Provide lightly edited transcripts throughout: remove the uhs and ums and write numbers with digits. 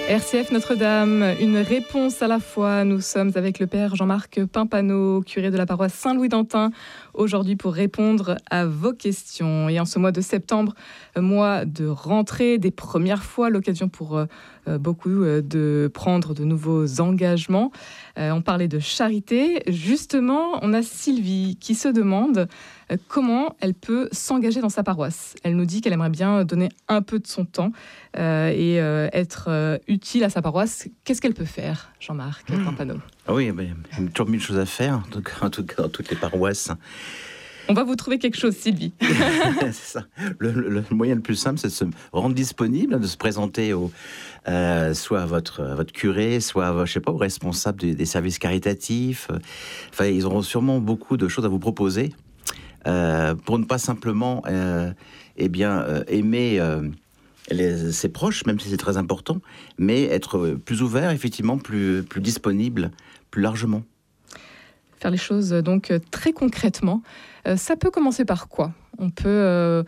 RCF Notre-Dame, une réponse à la foi. Nous sommes avec le Père Jean-Marc Pimpano, curé de la paroisse Saint-Louis-d'Antin, aujourd'hui pour répondre à vos questions. Et en ce mois de septembre, mois de rentrée, des premières fois, l'occasion pour beaucoup de prendre de nouveaux engagements. On parlait de charité. Justement, on a Sylvie qui se demande comment elle peut s'engager dans sa paroisse. Elle nous dit qu'elle aimerait bien donner un peu de son temps et être utile à sa paroisse. Qu'est-ce qu'elle peut faire, Jean-Marc Pimpano? Oui, il y a toujours mille choses à faire, en tout cas dans toutes les paroisses. On va vous trouver quelque chose, Sylvie. C'est ça. Le moyen le plus simple, c'est de se rendre disponible, de se présenter soit à votre curé, soit au responsable des services caritatifs. Enfin, ils auront sûrement beaucoup de choses à vous proposer pour ne pas simplement aimer ses proches, même si c'est très important, mais être plus ouvert, effectivement, plus disponible, plus largement. Faire les choses donc très concrètement. Ça peut commencer par quoi? On peut...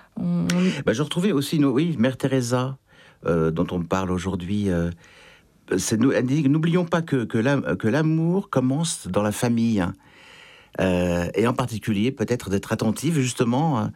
Je retrouvais aussi, Mère Teresa, dont on parle aujourd'hui. Elle dit, n'oublions pas que l'amour commence dans la famille. Et en particulier, peut-être d'être attentif, justement,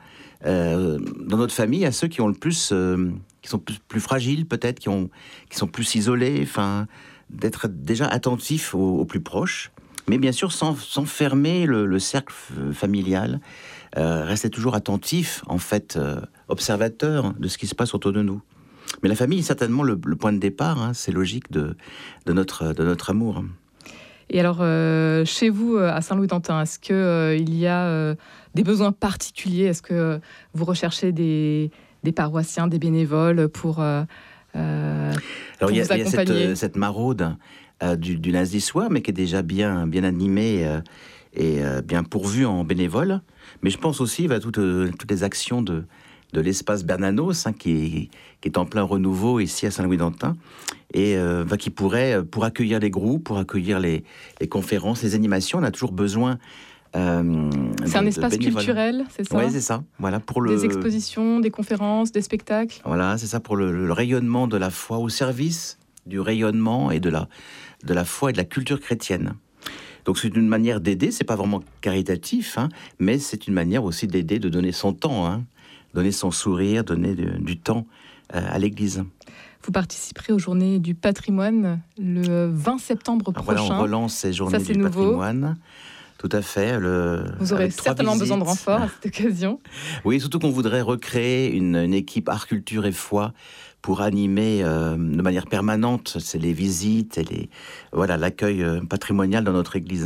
dans notre famille, à ceux qui ont le plus... qui sont plus fragiles, peut-être, qui sont plus isolés. Enfin, d'être déjà attentif aux plus proches. Mais bien sûr, sans fermer le cercle familial, rester toujours attentif, en fait, observateur de ce qui se passe autour de nous. Mais la famille est certainement le point de départ, c'est logique de notre amour. Et alors, chez vous, à Saint-Louis-d'Antin, est-ce qu'il y a des besoins particuliers? Est-ce que vous recherchez des paroissiens, des bénévoles pour vous accompagner? Il y a cette maraude du lundi soir, mais qui est déjà bien animée et bien pourvue en bénévoles. Mais je pense aussi à toutes les actions de l'espace Bernanos, qui est en plein renouveau ici à Saint-Louis-d'Antin, et qui pourrait, pour accueillir les groupes, pour accueillir les conférences, les animations, on a toujours besoin. C'est un espace culturel, c'est ça? Oui, c'est ça. Voilà, des expositions, des conférences, des spectacles. Voilà, c'est ça, pour le rayonnement de la foi, au service du rayonnement et de la foi et de la culture chrétienne. Donc c'est une manière d'aider, c'est pas vraiment caritatif, mais c'est une manière aussi d'aider, de donner son temps, donner son sourire, donner du temps à l'Église. Vous participerez aux Journées du patrimoine le 20 septembre prochain. Voilà, on relance ces Journées du patrimoine. Tout à fait. Vous aurez certainement besoin de renfort à cette occasion. Oui, surtout qu'on voudrait recréer une équipe art, culture et foi pour animer de manière permanente les visites et l'accueil patrimonial dans notre église.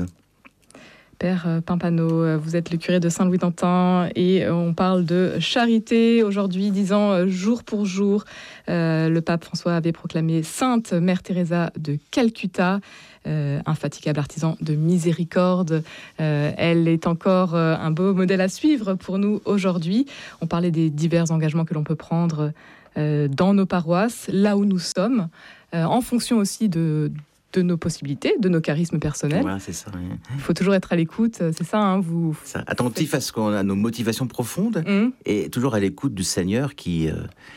Père Pimpano, vous êtes le curé de Saint-Louis-d'Antin et on parle de charité aujourd'hui, disant jour pour jour. Le pape François avait proclamé Sainte Mère Teresa de Calcutta, infatigable artisan de miséricorde. Elle est encore un beau modèle à suivre pour nous aujourd'hui. On parlait des divers engagements que l'on peut prendre dans nos paroisses, là où nous sommes, en fonction aussi de nos possibilités, de nos charismes personnels. Voilà, c'est ça. Oui. Il faut toujours être à l'écoute, c'est ça, attentif à ce qu'on a, nos motivations profondes, et toujours à l'écoute du Seigneur qui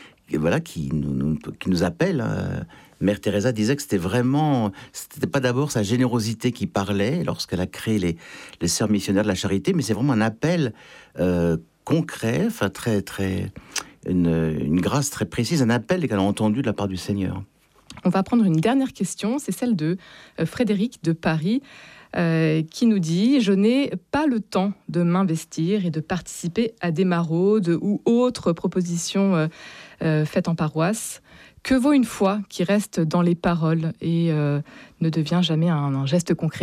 nous appelle. Mère Teresa disait que c'était pas d'abord sa générosité qui parlait lorsqu'elle a créé les sœurs missionnaires de la charité, mais c'est vraiment un appel concret, très très une grâce très précise, un appel qu'elle a entendu de la part du Seigneur. On va prendre une dernière question, c'est celle de Frédéric de Paris, qui nous dit « Je n'ai pas le temps de m'investir et de participer à des maraudes ou autres propositions faites en paroisse. Que vaut une foi qui reste dans les paroles et ne devient jamais un geste concret ?»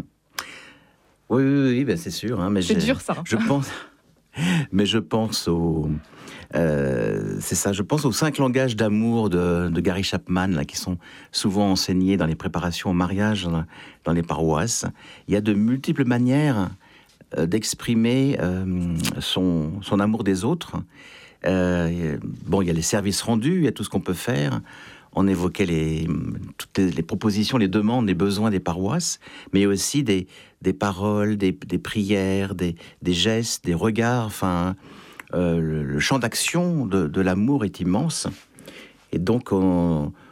Oui, c'est sûr. Mais c'est dur, ça. Je pense c'est ça. Je pense aux 5 langages d'amour de Gary Chapman, qui sont souvent enseignés dans les préparations au mariage dans les paroisses. Il y a de multiples manières d'exprimer son amour des autres. Il y a les services rendus, il y a tout ce qu'on peut faire. On évoquait toutes les propositions, les demandes, les besoins des paroisses, mais il y a aussi des paroles, des prières, des gestes, des regards. Le champ d'action de l'amour est immense. Et donc, on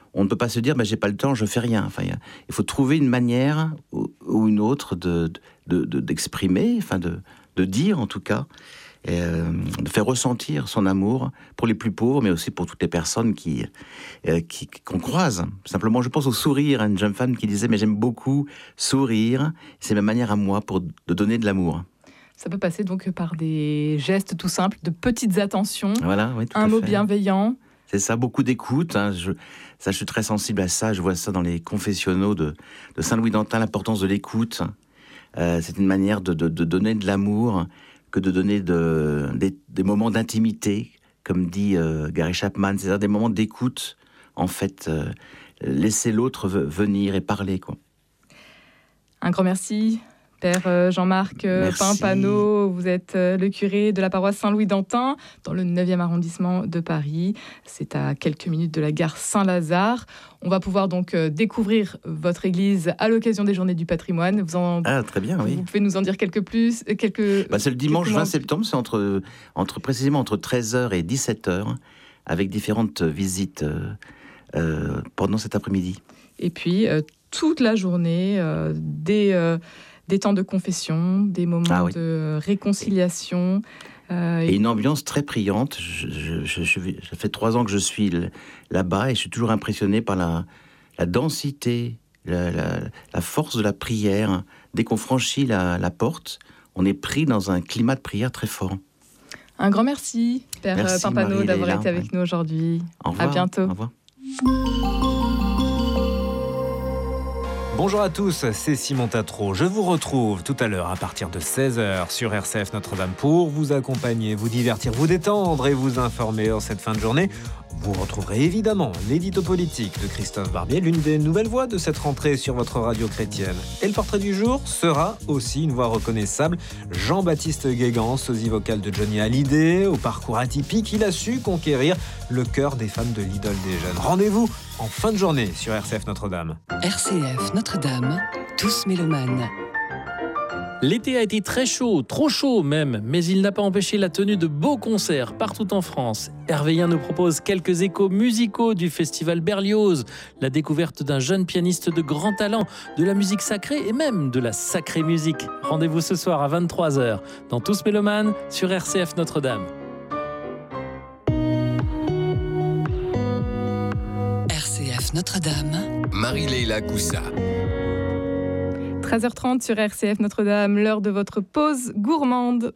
on ne peut pas se dire j'ai pas le temps, je fais rien. Enfin, il faut trouver une manière ou une autre d'exprimer, enfin de dire en tout cas, et, de faire ressentir son amour pour les plus pauvres, mais aussi pour toutes les personnes qu'on croise. Simplement, je pense au sourire, à une jeune femme qui disait mais j'aime beaucoup sourire, c'est ma manière à moi de donner de l'amour. Ça peut passer donc par des gestes tout simples, de petites attentions, voilà, oui, un mot bienveillant. C'est ça, beaucoup d'écoute. Je suis très sensible à ça. Je vois ça dans les confessionnaux de Saint-Louis-d'Antin, l'importance de l'écoute. C'est une manière de donner de l'amour que de donner des moments d'intimité, comme dit Gary Chapman. C'est-à-dire des moments d'écoute, en fait. Laisser l'autre venir et parler, quoi. Un grand merci. Père Jean-Marc Pampano, vous êtes le curé de la paroisse Saint-Louis-d'Antin, dans le 9e arrondissement de Paris. C'est à quelques minutes de la gare Saint-Lazare. On va pouvoir donc découvrir votre église à l'occasion des Journées du patrimoine. Très bien, oui. Vous pouvez nous en dire quelques plus c'est le dimanche 20 septembre, c'est précisément entre 13h et 17h, avec différentes visites pendant cet après-midi. Et puis, toute la journée, des temps de confession, des moments de réconciliation. Et une ambiance très priante. Ça fait 3 ans que je suis là-bas et je suis toujours impressionné par la densité, la force de la prière. Dès qu'on franchit la porte, on est pris dans un climat de prière très fort. Un grand merci, Père Pampano, d'avoir été avec nous aujourd'hui. Au revoir. À bientôt. Au revoir. Bonjour à tous, c'est Simon Tatro. Je vous retrouve tout à l'heure à partir de 16h sur RCF Notre-Dame pour vous accompagner, vous divertir, vous détendre et vous informer en cette fin de journée. Vous retrouverez évidemment l'édito politique de Christophe Barbier, l'une des nouvelles voix de cette rentrée sur votre radio chrétienne. Et le portrait du jour sera aussi une voix reconnaissable. Jean-Baptiste Guégan, sosie vocal de Johnny Hallyday, au parcours atypique, il a su conquérir le cœur des fans de l'idole des jeunes. Rendez-vous en fin de journée sur RCF Notre-Dame. RCF Notre-Dame, tous mélomanes. L'été a été très chaud, trop chaud même, mais il n'a pas empêché la tenue de beaux concerts partout en France. Hervé Yen nous propose quelques échos musicaux du festival Berlioz, la découverte d'un jeune pianiste de grand talent, de la musique sacrée et même de la sacrée musique. Rendez-vous ce soir à 23h dans Tous Mélomanes sur RCF Notre-Dame. RCF Notre-Dame. Marie-Leila Coussa. 13h30 sur RCF Notre-Dame, l'heure de votre pause gourmande.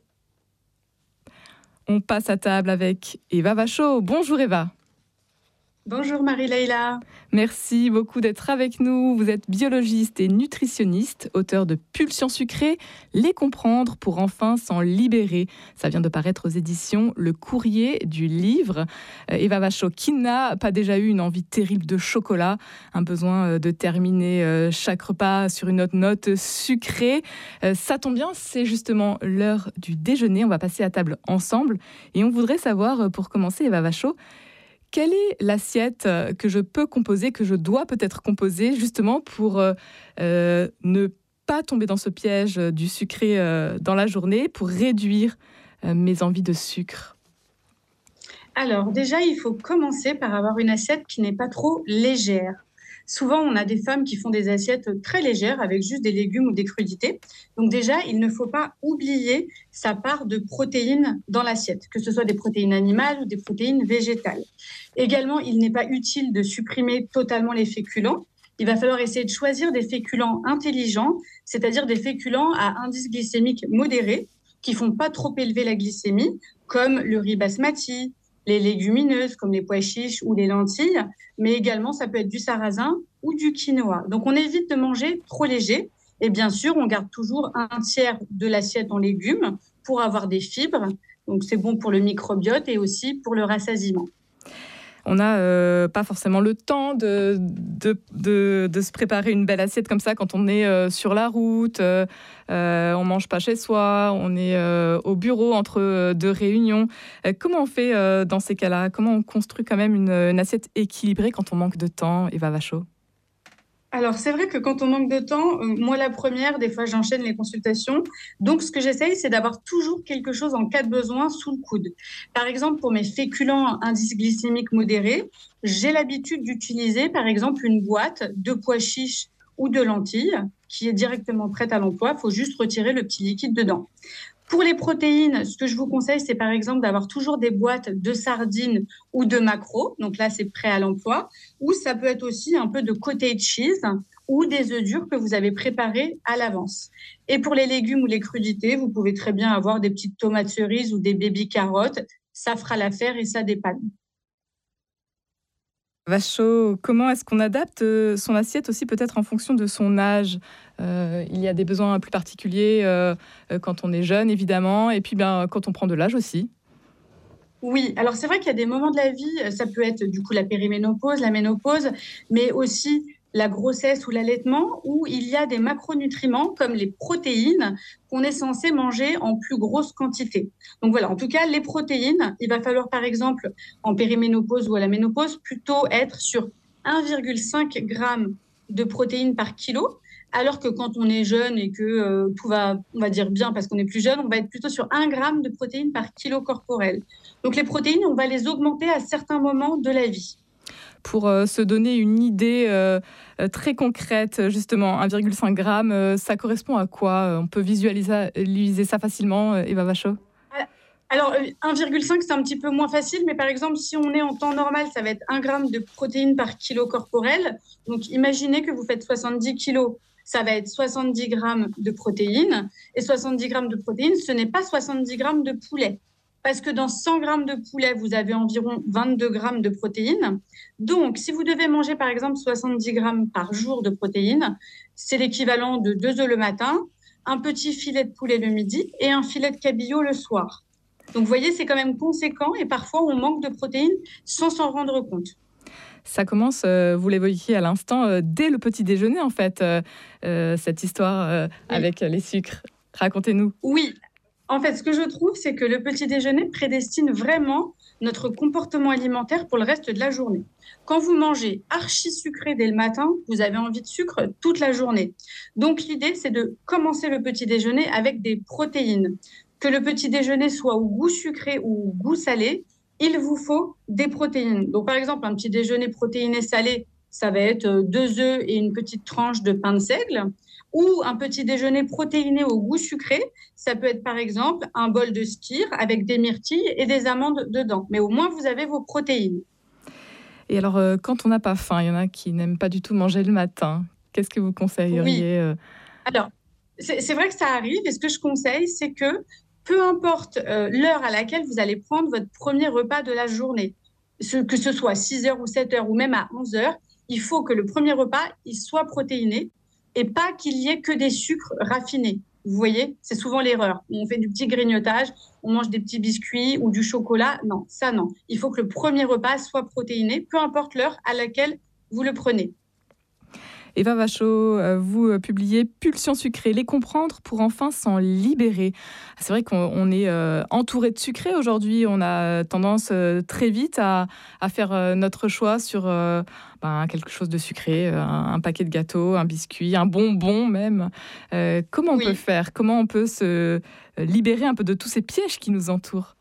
On passe à table avec Eva Vachot. Bonjour Eva. Bonjour Marie-Leila. Merci beaucoup d'être avec nous. Vous êtes biologiste et nutritionniste, auteur de Pulsions sucrées, les comprendre pour enfin s'en libérer. Ça vient de paraître aux éditions Le Courrier du Livre. Eva Vachot, qui n'a pas déjà eu une envie terrible de chocolat, un besoin de terminer chaque repas sur une note sucrée. Ça tombe bien, c'est justement l'heure du déjeuner. On va passer à table ensemble et on voudrait savoir, pour commencer, Eva Vachot, quelle est l'assiette que je peux composer, que je dois peut-être composer, justement pour ne pas tomber dans ce piège du sucré dans la journée, pour réduire mes envies de sucre? Alors déjà, il faut commencer par avoir une assiette qui n'est pas trop légère. Souvent, on a des femmes qui font des assiettes très légères avec juste des légumes ou des crudités. Donc déjà, il ne faut pas oublier sa part de protéines dans l'assiette, que ce soit des protéines animales ou des protéines végétales. Également, il n'est pas utile de supprimer totalement les féculents. Il va falloir essayer de choisir des féculents intelligents, c'est-à-dire des féculents à indice glycémique modéré, qui ne font pas trop élever la glycémie, comme le riz basmati, les légumineuses comme les pois chiches ou les lentilles, mais également ça peut être du sarrasin ou du quinoa. Donc on évite de manger trop léger et bien sûr on garde toujours un tiers de l'assiette en légumes pour avoir des fibres. Donc c'est bon pour le microbiote et aussi pour le rassasiement. On n'a pas forcément le temps de se préparer une belle assiette comme ça quand on est sur la route, on mange pas chez soi, on est au bureau entre deux réunions. Comment on fait dans ces cas-là? Comment on construit quand même une assiette équilibrée quand on manque de temps, Eva Vachot? Alors, c'est vrai que quand on manque de temps, moi la première, des fois j'enchaîne les consultations. Donc, ce que j'essaye, c'est d'avoir toujours quelque chose en cas de besoin sous le coude. Par exemple, pour mes féculents indice glycémique modéré, j'ai l'habitude d'utiliser, par exemple, une boîte de pois chiches ou de lentilles qui est directement prête à l'emploi. Il faut juste retirer le petit liquide dedans. Pour les protéines, ce que je vous conseille, c'est par exemple d'avoir toujours des boîtes de sardines ou de maquereaux. Donc là, c'est prêt à l'emploi. Ou ça peut être aussi un peu de cottage cheese ou des œufs durs que vous avez préparés à l'avance. Et pour les légumes ou les crudités, vous pouvez très bien avoir des petites tomates cerises ou des baby carottes. Ça fera l'affaire et ça dépanne. Vachot, comment est-ce qu'on adapte son assiette aussi peut-être en fonction de son âge? Il y a des besoins plus particuliers quand on est jeune, évidemment, et puis quand on prend de l'âge aussi. Oui, alors c'est vrai qu'il y a des moments de la vie, ça peut être du coup la périménopause, la ménopause, mais aussi la grossesse ou l'allaitement, où il y a des macronutriments comme les protéines qu'on est censé manger en plus grosse quantité. Donc voilà, en tout cas, les protéines, il va falloir par exemple en périménopause ou à la ménopause plutôt être sur 1,5 g de protéines par kilo, alors que quand on est jeune et que tout va, on va dire bien parce qu'on est plus jeune, on va être plutôt sur 1 g de protéines par kilo corporel. Donc les protéines, on va les augmenter à certains moments de la vie. Pour se donner une idée très concrète, justement, 1,5 g, ça correspond à quoi? On peut visualiser ça facilement, Eva Vachot? Alors, 1,5, c'est un petit peu moins facile, mais par exemple, si on est en temps normal, ça va être 1 g de protéines par kilo corporel. Donc, imaginez que vous faites 70 kilos, ça va être 70 grammes de protéines. Et 70 grammes de protéines, ce n'est pas 70 grammes de poulet. Parce que dans 100 grammes de poulet, vous avez environ 22 grammes de protéines. Donc, si vous devez manger, par exemple, 70 grammes par jour de protéines, c'est l'équivalent de 2 œufs le matin, un petit filet de poulet le midi et un filet de cabillaud le soir. Donc, vous voyez, c'est quand même conséquent et parfois, on manque de protéines sans s'en rendre compte. Ça commence, vous l'évoquiez à l'instant, dès le petit déjeuner, en fait, cette histoire avec les sucres. Racontez-nous. Oui, en fait, ce que je trouve, c'est que le petit déjeuner prédestine vraiment notre comportement alimentaire pour le reste de la journée. Quand vous mangez archi sucré dès le matin, vous avez envie de sucre toute la journée. Donc, l'idée, c'est de commencer le petit déjeuner avec des protéines. Que le petit déjeuner soit au goût sucré ou au goût salé, il vous faut des protéines. Donc, par exemple, un petit déjeuner protéiné salé, ça va être 2 œufs et une petite tranche de pain de seigle. Ou un petit déjeuner protéiné au goût sucré, ça peut être par exemple un bol de skyr avec des myrtilles et des amandes dedans. Mais au moins, vous avez vos protéines. Et alors, quand on n'a pas faim, il y en a qui n'aiment pas du tout manger le matin. Qu'est-ce que vous conseilleriez? Oui. Alors, c'est vrai que ça arrive. Et ce que je conseille, c'est que peu importe l'heure à laquelle vous allez prendre votre premier repas de la journée, que ce soit 6 heures ou 7 heures ou même à 11 heures, il faut que le premier repas il soit protéiné et pas qu'il y ait que des sucres raffinés. Vous voyez, c'est souvent l'erreur. On fait du petit grignotage, on mange des petits biscuits ou du chocolat. Non, ça non. Il faut que le premier repas soit protéiné, peu importe l'heure à laquelle vous le prenez. Eva Vachot, vous publiez Pulsions sucrées, les comprendre pour enfin s'en libérer. C'est vrai qu'on est entouré de sucré aujourd'hui. On a tendance très vite à faire notre choix sur quelque chose de sucré, un paquet de gâteaux, un biscuit, un bonbon même. Comment on peut faire? Comment on peut se libérer un peu de tous ces pièges qui nous entourent?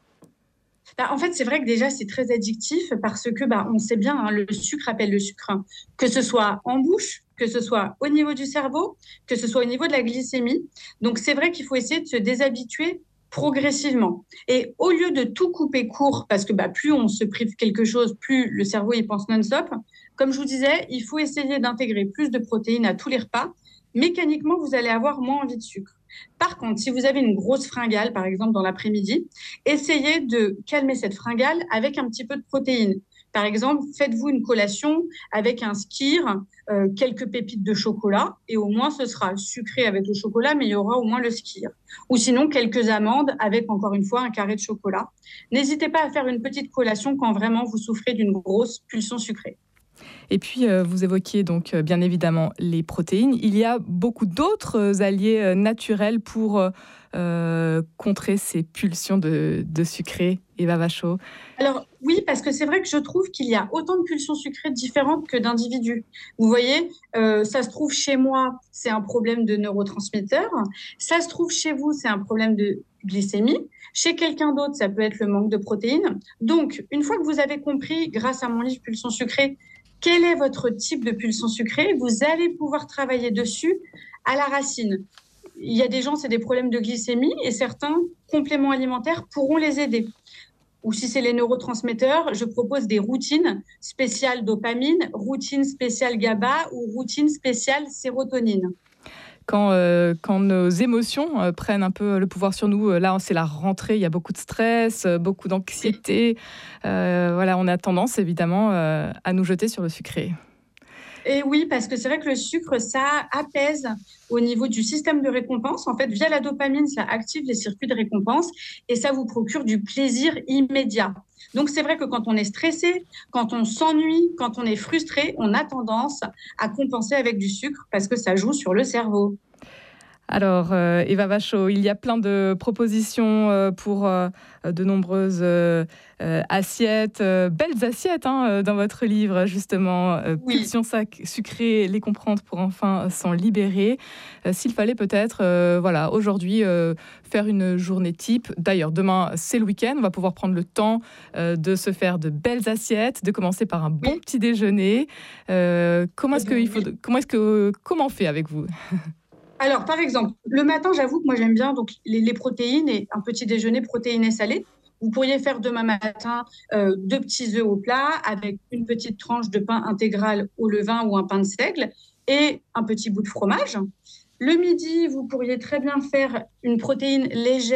En fait, c'est vrai que déjà, c'est très addictif parce que, on sait bien, le sucre appelle le sucre. Que ce soit en bouche, que ce soit au niveau du cerveau, que ce soit au niveau de la glycémie. Donc, c'est vrai qu'il faut essayer de se déshabituer progressivement. Et au lieu de tout couper court, parce que plus on se prive quelque chose, plus le cerveau y pense non-stop, comme je vous disais, il faut essayer d'intégrer plus de protéines à tous les repas. Mécaniquement, vous allez avoir moins envie de sucre. Par contre, si vous avez une grosse fringale, par exemple dans l'après-midi, essayez de calmer cette fringale avec un petit peu de protéines. Par exemple, faites-vous une collation avec un skyr, quelques pépites de chocolat, et au moins ce sera sucré avec le chocolat, mais il y aura au moins le skyr. Ou sinon, quelques amandes avec, encore une fois, un carré de chocolat. N'hésitez pas à faire une petite collation quand vraiment vous souffrez d'une grosse pulsion sucrée. Et puis, vous évoquiez donc bien évidemment les protéines. Il y a beaucoup d'autres alliés naturels pour contrer ces pulsions de sucré, Eva Vachon? Alors oui, parce que c'est vrai que je trouve qu'il y a autant de pulsions sucrées différentes que d'individus. Vous voyez, ça se trouve chez moi, c'est un problème de neurotransmetteurs. Ça se trouve chez vous, c'est un problème de glycémie. Chez quelqu'un d'autre, ça peut être le manque de protéines. Donc, une fois que vous avez compris, grâce à mon livre Pulsions sucrées, quel est votre type de pulsion sucrée, vous allez pouvoir travailler dessus à la racine. Il y a des gens, c'est des problèmes de glycémie et certains compléments alimentaires pourront les aider. Ou si c'est les neurotransmetteurs, je propose des routines spéciales dopamine, routines spéciales GABA ou routines spéciales sérotonine. Quand nos émotions prennent un peu le pouvoir sur nous, là c'est la rentrée, il y a beaucoup de stress, beaucoup d'anxiété. Voilà, on a tendance évidemment à nous jeter sur le sucré. Et oui, parce que c'est vrai que le sucre, ça apaise au niveau du système de récompense. En fait, via la dopamine, ça active les circuits de récompense et ça vous procure du plaisir immédiat. Donc, c'est vrai que quand on est stressé, quand on s'ennuie, quand on est frustré, on a tendance à compenser avec du sucre parce que ça joue sur le cerveau. Alors, Eva Vachon, il y a plein de propositions pour de nombreuses assiettes, belles assiettes dans votre livre, justement. Oui. Pulsions sucrées, les comprendre pour enfin s'en libérer. S'il fallait peut-être, aujourd'hui, faire une journée type. D'ailleurs, demain, c'est le week-end. On va pouvoir prendre le temps de se faire de belles assiettes, de commencer par un bon petit déjeuner. Comment on fait avec vous? Alors, par exemple, le matin, j'avoue que moi, j'aime bien donc, les protéines et un petit déjeuner protéiné salé. Vous pourriez faire demain matin 2 petits œufs au plat avec une petite tranche de pain intégral au levain ou un pain de seigle et un petit bout de fromage. Le midi, vous pourriez très bien faire une protéine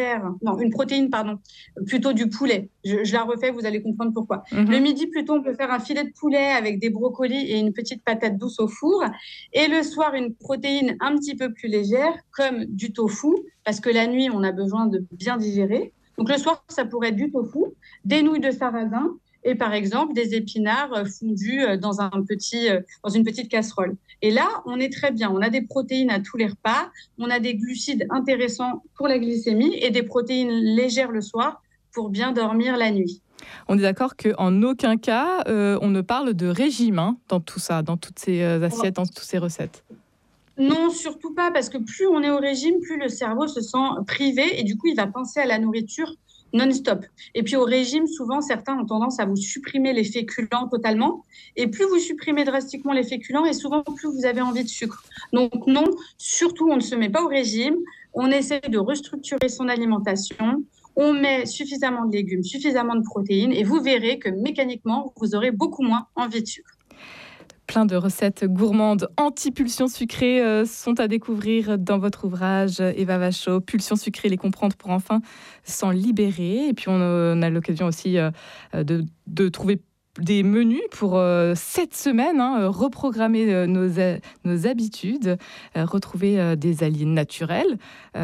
plutôt du poulet. Je la refais, vous allez comprendre pourquoi. Le midi, plutôt, on peut faire un filet de poulet avec des brocolis et une petite patate douce au four. Et le soir, une protéine un petit peu plus légère, comme du tofu, parce que la nuit, on a besoin de bien digérer. Donc le soir, ça pourrait être du tofu, des nouilles de sarrasin, et par exemple des épinards fondus dans une petite casserole. Et là, on est très bien. On a des protéines à tous les repas, on a des glucides intéressants pour la glycémie et des protéines légères le soir pour bien dormir la nuit. On est d'accord qu'en aucun cas, on ne parle de régime dans tout ça, dans toutes ces assiettes, dans toutes ces recettes. Non, surtout pas, parce que plus on est au régime, plus le cerveau se sent privé et du coup, il va penser à la nourriture non-stop. Et puis au régime, souvent, certains ont tendance à vous supprimer les féculents totalement. Et plus vous supprimez drastiquement les féculents, et souvent, plus vous avez envie de sucre. Donc non, surtout, on ne se met pas au régime. On essaie de restructurer son alimentation. On met suffisamment de légumes, suffisamment de protéines, et vous verrez que mécaniquement, vous aurez beaucoup moins envie de sucre. Plein de recettes gourmandes anti-pulsions sucrées sont à découvrir dans votre ouvrage, Eva Vachon, Pulsions sucrées, les comprendre pour enfin s'en libérer. Et puis on a l'occasion aussi de trouver des menus pour cette semaine, reprogrammer nos habitudes, retrouver des alliés naturels.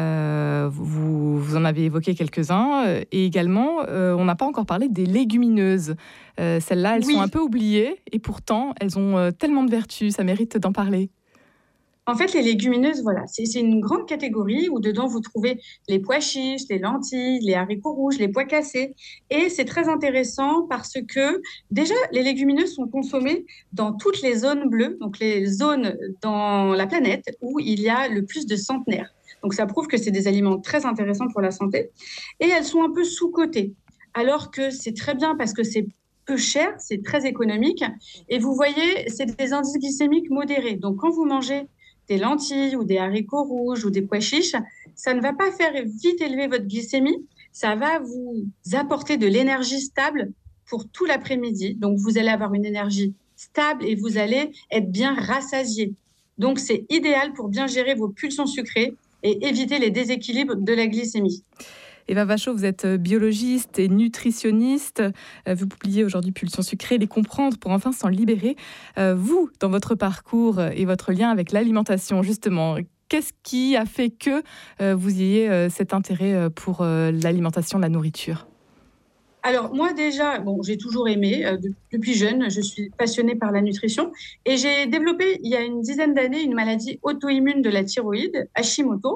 Vous en avez évoqué quelques-uns. Et également, on n'a pas encore parlé des légumineuses. Celles-là, elles sont un peu oubliées et pourtant, elles ont tellement de vertus, ça mérite d'en parler. En fait, les légumineuses, voilà, c'est une grande catégorie où dedans vous trouvez les pois chiches, les lentilles, les haricots rouges, les pois cassés. Et c'est très intéressant parce que déjà, les légumineuses sont consommées dans toutes les zones bleues, donc les zones dans la planète où il y a le plus de centenaires. Donc ça prouve que c'est des aliments très intéressants pour la santé. Et elles sont un peu sous-cotées, alors que c'est très bien parce que c'est peu cher, c'est très économique. Et vous voyez, c'est des indices glycémiques modérés. Donc quand vous mangez des lentilles ou des haricots rouges ou des pois chiches, ça ne va pas faire vite élever votre glycémie, ça va vous apporter de l'énergie stable pour tout l'après-midi. Donc, vous allez avoir une énergie stable et vous allez être bien rassasié. Donc, c'est idéal pour bien gérer vos pulsions sucrées et éviter les déséquilibres de la glycémie. Eva Vachon, vous êtes biologiste et nutritionniste. Vous publiez aujourd'hui Pulsions sucrées, les comprendre pour enfin s'en libérer. Vous, dans votre parcours et votre lien avec l'alimentation, justement, qu'est-ce qui a fait que vous ayez cet intérêt pour l'alimentation, la nourriture ? Alors moi déjà, j'ai toujours aimé, depuis jeune, je suis passionnée par la nutrition et j'ai développé il y a une dizaine d'années une maladie auto-immune de la thyroïde, Hashimoto.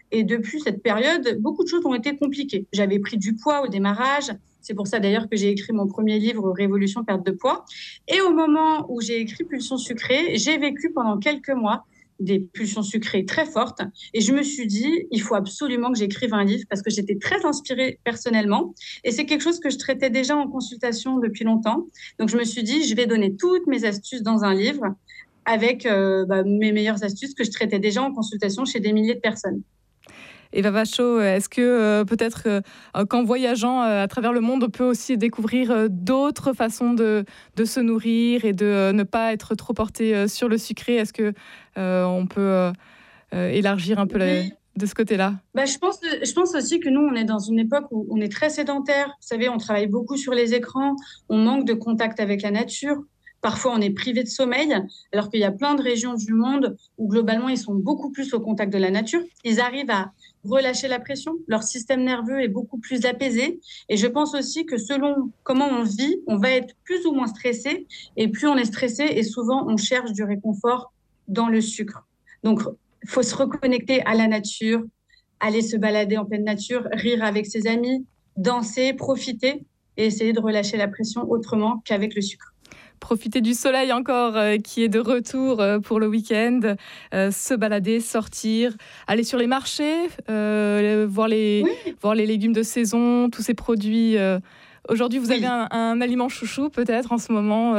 Et depuis cette période, beaucoup de choses ont été compliquées. J'avais pris du poids au démarrage. C'est pour ça d'ailleurs que j'ai écrit mon premier livre, Révolution perte de poids. Et au moment où j'ai écrit Pulsions sucrées, j'ai vécu pendant quelques mois des pulsions sucrées très fortes. Et je me suis dit, il faut absolument que j'écrive un livre parce que j'étais très inspirée personnellement. Et c'est quelque chose que je traitais déjà en consultation depuis longtemps. Donc, je me suis dit, je vais donner toutes mes astuces dans un livre avec mes meilleures astuces que je traitais déjà en consultation chez des milliers de personnes. Eva Vachon, est-ce que peut-être qu'en voyageant à travers le monde, on peut aussi découvrir d'autres façons de se nourrir et de ne pas être trop porté sur le sucré? Est-ce que on peut élargir un peu de ce côté-là? Je pense aussi que nous, on est dans une époque où on est très sédentaire. Vous savez, on travaille beaucoup sur les écrans, on manque de contact avec la nature. Parfois, on est privé de sommeil, alors qu'il y a plein de régions du monde où, globalement, ils sont beaucoup plus au contact de la nature. Ils arrivent à relâcher la pression. Leur système nerveux est beaucoup plus apaisé. Et je pense aussi que selon comment on vit, on va être plus ou moins stressé. Et plus on est stressé, et souvent, on cherche du réconfort dans le sucre. Donc, il faut se reconnecter à la nature, aller se balader en pleine nature, rire avec ses amis, danser, profiter et essayer de relâcher la pression autrement qu'avec le sucre. Profiter du soleil encore qui est de retour pour le week-end, se balader, sortir, aller sur les marchés, voir les légumes de saison, tous ces produits. Aujourd'hui, vous avez un aliment chouchou peut-être en ce moment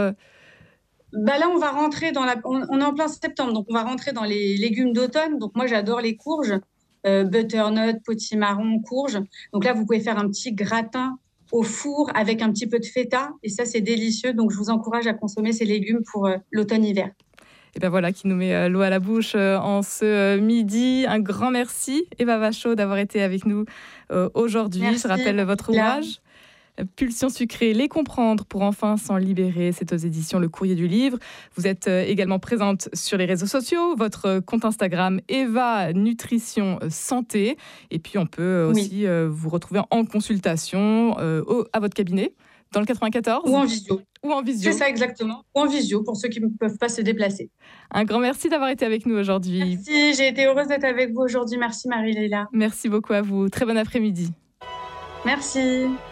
Là, on va rentrer on est en plein septembre, donc on va rentrer dans les légumes d'automne. Donc moi, j'adore les courges, butternut, potimarron, courges. Donc là, vous pouvez faire un petit gratin au four avec un petit peu de feta. Et ça, c'est délicieux. Donc, je vous encourage à consommer ces légumes pour l'automne-hiver. Et bien voilà, qui nous met l'eau à la bouche en ce midi. Un grand merci, Eva Vachon, d'avoir été avec nous aujourd'hui. Merci. Je rappelle votre ouvrage. Pulsions sucrées, les comprendre pour enfin s'en libérer. C'est aux éditions Le Courrier du Livre. Vous êtes également présente sur les réseaux sociaux. Votre compte Instagram, Eva Nutrition Santé. Et puis, on peut aussi vous retrouver en consultation à votre cabinet, dans le 94. Ou en visio. Ou en visio. C'est ça, exactement. Ou en visio, pour ceux qui ne peuvent pas se déplacer. Un grand merci d'avoir été avec nous aujourd'hui. Merci, j'ai été heureuse d'être avec vous aujourd'hui. Merci Marie-Léla. Merci beaucoup à vous. Très bon après-midi. Merci.